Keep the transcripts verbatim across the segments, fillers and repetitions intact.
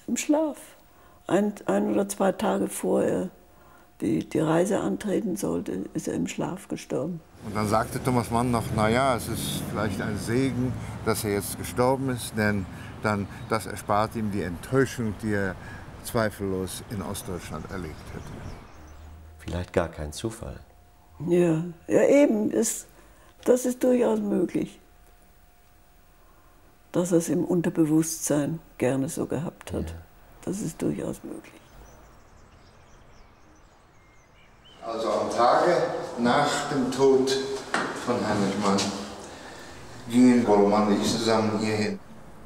im Schlaf. Ein, ein oder zwei Tage vor er die, die Reise antreten sollte, ist er im Schlaf gestorben. Und dann sagte Thomas Mann noch, naja, es ist vielleicht ein Segen, dass er jetzt gestorben ist, denn dann, das erspart ihm die Enttäuschung, die er zweifellos in Ostdeutschland erlebt hätte. Vielleicht gar kein Zufall. Ja, ja eben, ist, das ist durchaus möglich, dass er es im Unterbewusstsein gerne so gehabt hat. Ja. Das ist durchaus möglich. Also am Tage nach dem Tod von Heinrich Mann gingen Bormann und ich zusammen hierhin.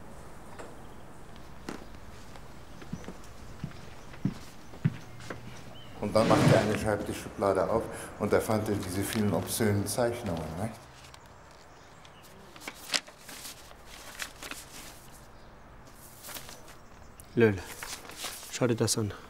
Und dann machte er eine Schreibtischschublade auf und da fand er diese vielen obszönen Zeichnungen. Nicht? Löhl, schau dir das an.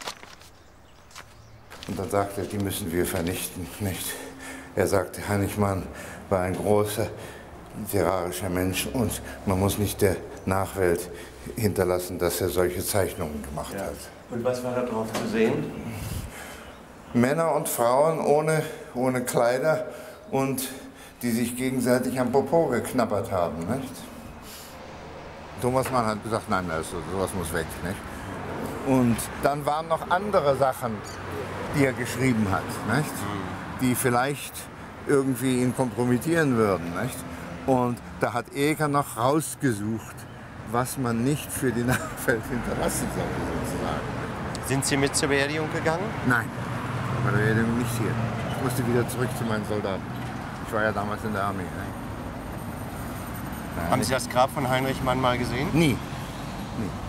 Und dann sagte er, die müssen wir vernichten, nicht? Er sagte, Heinrich Mann war ein großer literarischer Mensch und man muss nicht der Nachwelt hinterlassen, dass er solche Zeichnungen gemacht ja. hat. Und was war da drauf zu sehen? Männer und Frauen ohne, ohne Kleider und die sich gegenseitig am Popo geknabbert haben, nicht? Thomas Mann hat gesagt, nein, also, sowas muss weg, nicht? Und dann waren noch andere Sachen, die er geschrieben hat, nicht? Die vielleicht irgendwie ihn kompromittieren würden. Nicht? Und da hat Eger noch rausgesucht, was man nicht für die Nachwelt hinterlassen sollte, sozusagen. Sind Sie mit zur Beerdigung gegangen? Nein, bei der Beerdigung nicht hier. Ich musste wieder zurück zu meinen Soldaten. Ich war ja damals in der Armee. Ne? Haben Sie das Grab von Heinrich Mann mal gesehen? Nie. Nie.